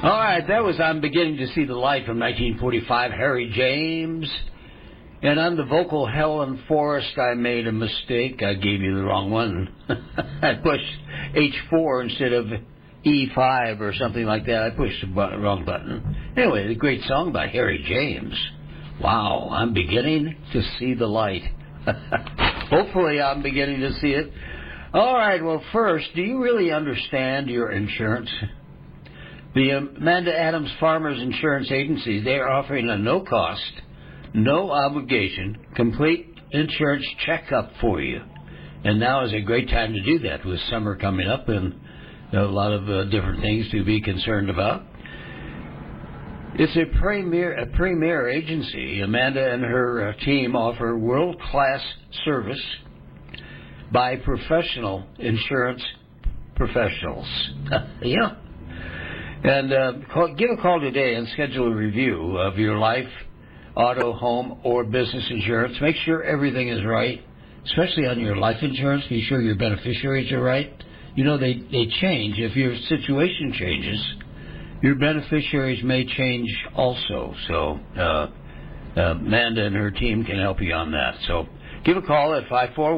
All right, that was I'm Beginning to See the Light from 1945, Harry James. And on the vocal Helen Forrest, I made a mistake. I gave you the wrong one. I pushed H4 instead of E5 or something like that. I pushed the wrong button. Anyway, a great song by Harry James. Wow, I'm beginning to see the light. Hopefully I'm beginning to see it. All right, well, first, do you really understand your insurance? The Amanda Adams Farmers Insurance Agency, they are offering a no-cost, no-obligation, complete insurance checkup for you. And now is a great time to do that with summer coming up and a lot of different things to be concerned about. It's a premier agency. Amanda and her team offer world-class service by professional insurance professionals. Yeah. And give a call today and schedule a review of your life, auto, home, or business insurance. Make sure everything is right, especially on your life insurance. Be sure your beneficiaries are right. You know, they change. If your situation changes, your beneficiaries may change also. So Amanda and her team can help you on that. So give a call at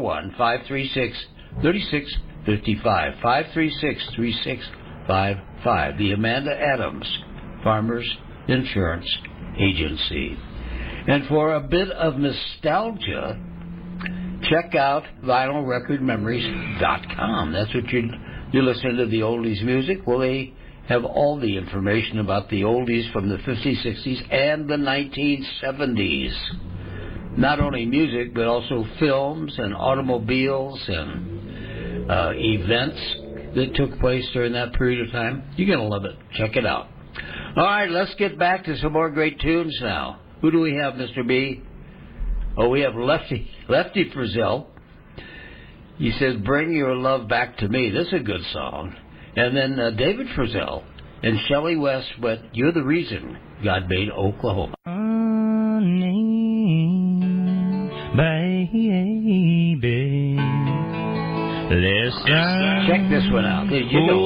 541-536-3655, 536-3655, the Amanda Adams Farmers Insurance Agency. And for a bit of nostalgia, check out vinylrecordmemories.com. That's what you're listening to, the oldies music. Well, they have all the information about the oldies from the 50s, 60s, and the 1970s. Not only music, but also films and automobiles and events that took place during that period of time. You're going to love it. Check it out. All right, let's get back to some more great tunes now. Who do we have, Mr. B? Oh, we have Lefty Frizzell. He says, Bring Your Love Back to Me. This is a good song. And then David Frizzell and Shelley West, but You're the Reason God Made Oklahoma. Baby, listen. Check this one out. You know